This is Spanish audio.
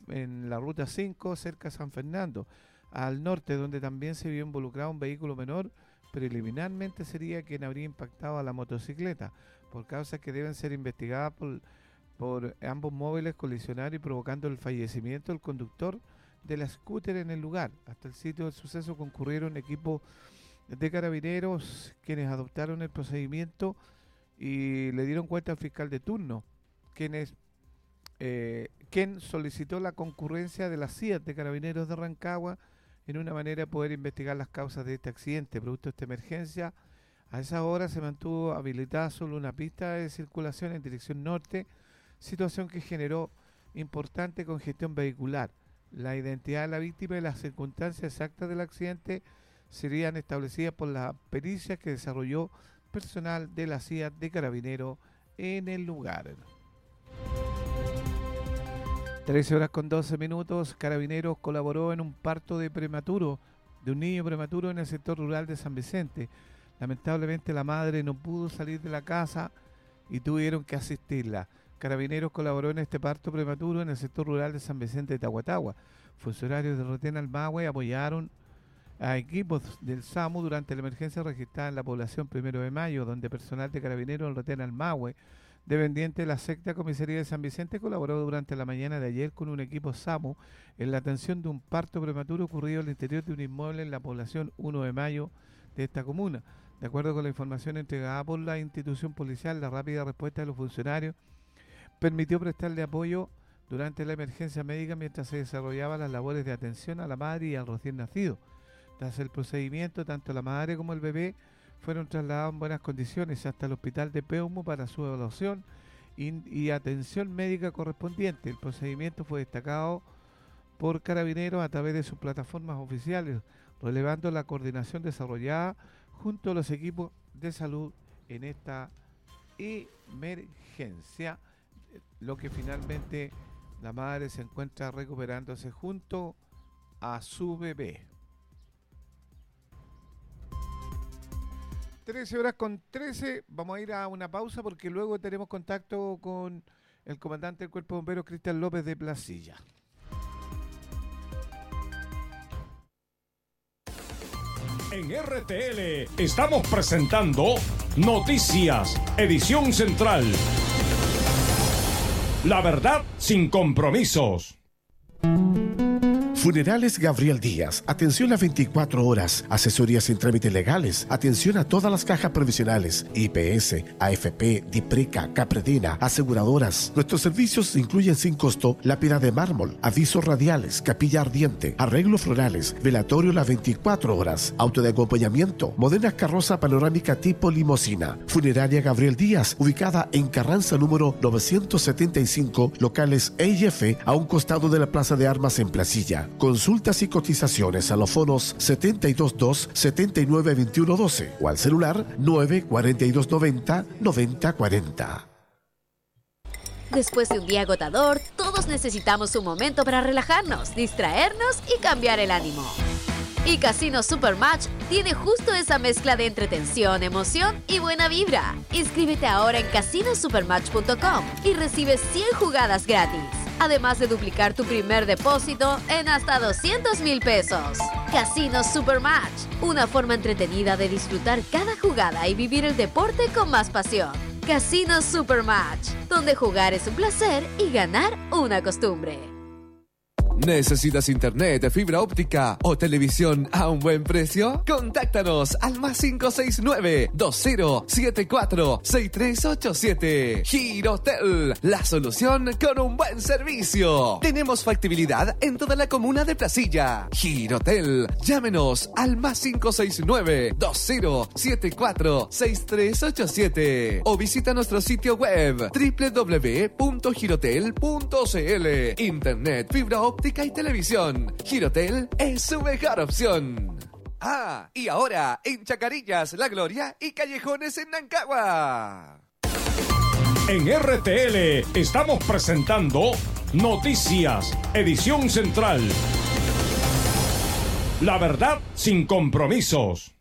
en la ruta 5 cerca de San Fernando, al norte, donde también se vio involucrado un vehículo menor. Preliminarmente sería quien habría impactado a la motocicleta, por causas que deben ser investigadas por ambos móviles colisionaron y provocando el fallecimiento del conductor de la scooter en el lugar. Hasta el sitio del suceso concurrieron equipos de carabineros quienes adoptaron el procedimiento y le dieron cuenta al fiscal de turno, quien solicitó la concurrencia de las CIA de Carabineros de Rancagua en una manera de poder investigar las causas de este accidente. Producto de esta emergencia, a esa hora se mantuvo habilitada solo una pista de circulación en dirección norte, situación que generó importante congestión vehicular. La identidad de la víctima y las circunstancias exactas del accidente serían establecidas por las pericias que desarrolló personal de la CIA de Carabineros en el lugar. 13:12. Carabineros colaboró en un parto de un niño prematuro en el sector rural de San Vicente. Lamentablemente la madre no pudo salir de la casa y tuvieron que asistirla. Carabineros colaboró en este parto prematuro en el sector rural de San Vicente de Tahuatahua. Funcionarios de Retén Almagüe apoyaron a equipos del SAMU durante la emergencia registrada en la población 1 de Mayo, donde personal de Carabineros del Retén Almagüe, dependiente de la sexta comisaría de San Vicente, colaboró durante la mañana de ayer con un equipo SAMU en la atención de un parto prematuro ocurrido al interior de un inmueble en la población 1 de Mayo de esta comuna. De acuerdo con la información entregada por la institución policial, la rápida respuesta de los funcionarios permitió prestarle apoyo durante la emergencia médica mientras se desarrollaban las labores de atención a la madre y al recién nacido. Tras el procedimiento, tanto la madre como el bebé fueron trasladados en buenas condiciones hasta el hospital de Peumo para su evaluación y atención médica correspondiente. El procedimiento fue destacado por Carabineros a través de sus plataformas oficiales, relevando la coordinación desarrollada junto a los equipos de salud en esta emergencia, lo que finalmente la madre se encuentra recuperándose junto a su bebé. 13:13, vamos a ir a una pausa porque luego tenemos contacto con el comandante del Cuerpo de Bomberos, Cristian López de Placilla. En RTL estamos presentando Noticias, edición central. La verdad sin compromisos. Funerales Gabriel Díaz, atención a 24 horas, asesorías sin trámites legales, atención a todas las cajas provisionales, IPS, AFP, DIPRECA, Capredena, aseguradoras. Nuestros servicios incluyen sin costo lápida de mármol, avisos radiales, capilla ardiente, arreglos florales, velatorio las 24 horas, auto de acompañamiento, moderna carroza panorámica tipo limosina. Funeraria Gabriel Díaz, ubicada en Carranza número 975, locales E y F, a un costado de la Plaza de Armas en Placilla. Consultas y cotizaciones a los fonos 722-792112 o al celular 94290-9040. Después de un día agotador, todos necesitamos un momento para relajarnos, distraernos y cambiar el ánimo. Y Casino Supermatch tiene justo esa mezcla de entretención, emoción y buena vibra. Inscríbete ahora en casinosupermatch.com y recibe 100 jugadas gratis. Además de duplicar tu primer depósito en hasta 200,000 pesos. Casino Supermatch, una forma entretenida de disfrutar cada jugada y vivir el deporte con más pasión. Casino Supermatch, donde jugar es un placer y ganar una costumbre. ¿Necesitas internet, fibra óptica o televisión a un buen precio? Contáctanos al +5074-6387. Girotel, la solución con un buen servicio. Tenemos factibilidad en toda la comuna de Placilla. Girotel, llámenos al +5074-6387 o visita nuestro sitio web www.girotel.cl. Internet, fibra óptica y televisión. Girotel es su mejor opción. Ah, y ahora en Chacarillas, La Gloria y Callejones en Nancagua. En RTL estamos presentando Noticias, edición central. La verdad sin compromisos.